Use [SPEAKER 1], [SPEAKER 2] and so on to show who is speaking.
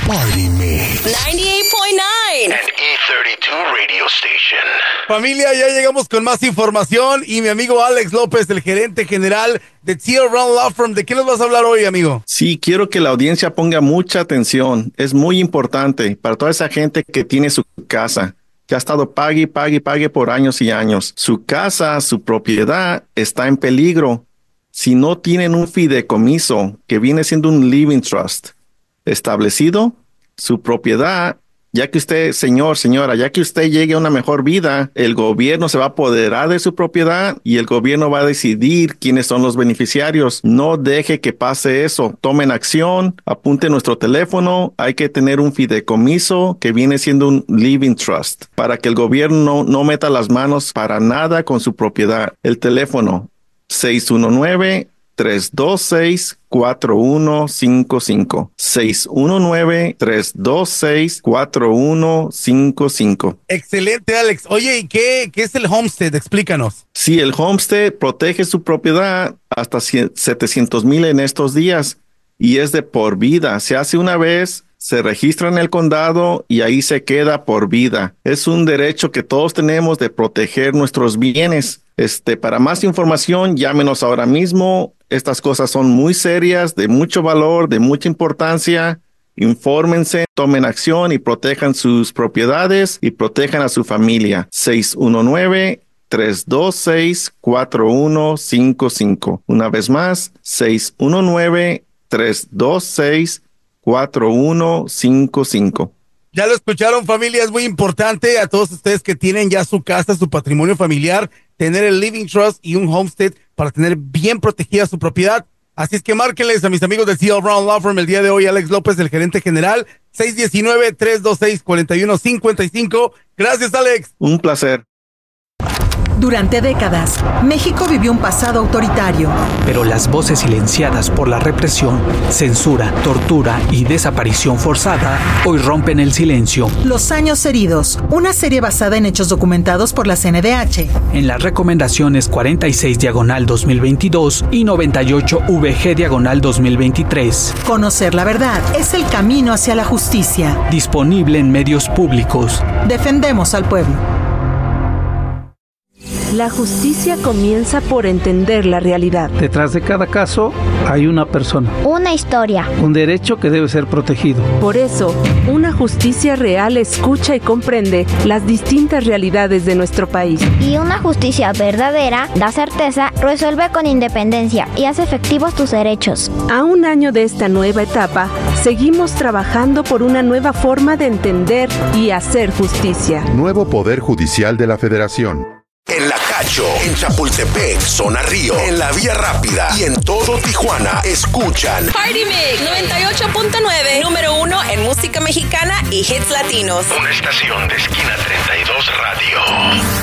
[SPEAKER 1] Party Mix
[SPEAKER 2] 98.9
[SPEAKER 1] and E32 Radio Station.
[SPEAKER 3] Familia, ya llegamos con más información y mi amigo Alex López, el gerente general de T.L. Brown Law Firm. ¿De qué nos vas a hablar hoy, amigo?
[SPEAKER 4] Sí, quiero que la audiencia ponga mucha atención. Es muy importante para toda esa gente que tiene su casa, que ha estado pague por años y años. Su casa, su propiedad está en peligro. Si no tienen un fideicomiso, que viene siendo un living trust, establecido, su propiedad, ya que usted, señora, ya que usted llegue a una mejor vida, el gobierno se va a apoderar de su propiedad y el gobierno va a decidir quiénes son los beneficiarios. No deje que pase eso. Tomen acción, apunte nuestro teléfono. Hay que tener un fideicomiso que viene siendo un living trust para que el gobierno no meta las manos para nada con su propiedad. El teléfono 619-326-4155. 619-326-4155.
[SPEAKER 3] Excelente, Alex. Oye, ¿y qué es el homestead? Explícanos.
[SPEAKER 4] Sí, el homestead protege su propiedad hasta 700,000 en estos días y es de por vida. Se hace una vez, se registra en el condado y ahí se queda por vida. Es un derecho que todos tenemos de proteger nuestros bienes. Para más información, llámenos ahora mismo. Estas cosas son muy serias, de mucho valor, de mucha importancia. Infórmense, tomen acción y protejan sus propiedades y protejan a su familia. 619-326-4155. Una vez más, 619-326-4155.
[SPEAKER 3] Ya lo escucharon, familia, es muy importante a todos ustedes que tienen ya su casa, su patrimonio familiar, tener el Living Trust y un homestead para tener bien protegida su propiedad. Así es que márquenles a mis amigos del T.L. Brown Law Firm el día de hoy, Alex López, el gerente general, 619-326-4155. Gracias, Alex.
[SPEAKER 4] Un placer.
[SPEAKER 5] Durante décadas, México vivió un pasado autoritario.
[SPEAKER 6] Pero las voces silenciadas por la represión, censura, tortura y desaparición forzada hoy rompen el silencio.
[SPEAKER 5] Los años heridos, una serie basada en hechos documentados por la CNDH.
[SPEAKER 6] En las recomendaciones 46/2022 y 98/VG/2023.
[SPEAKER 5] Conocer la verdad es el camino hacia la justicia.
[SPEAKER 6] Disponible en medios públicos.
[SPEAKER 5] Defendemos al pueblo.
[SPEAKER 7] La justicia comienza por entender la realidad.
[SPEAKER 8] Detrás de cada caso hay una persona.
[SPEAKER 9] Una historia.
[SPEAKER 8] Un derecho que debe ser protegido.
[SPEAKER 7] Por eso, una justicia real escucha y comprende las distintas realidades de nuestro país.
[SPEAKER 9] Y una justicia verdadera da certeza, resuelve con independencia y hace efectivos tus derechos.
[SPEAKER 7] A un año de esta nueva etapa, seguimos trabajando por una nueva forma de entender y hacer justicia.
[SPEAKER 10] Nuevo Poder Judicial de la Federación.
[SPEAKER 1] En La Cacho, en Chapultepec, Zona Río, en La Vía Rápida y en todo Tijuana, escuchan
[SPEAKER 2] Party Mix 98.9, número 1 en música mexicana y hits latinos.
[SPEAKER 1] Una estación de Esquina 32 Radio.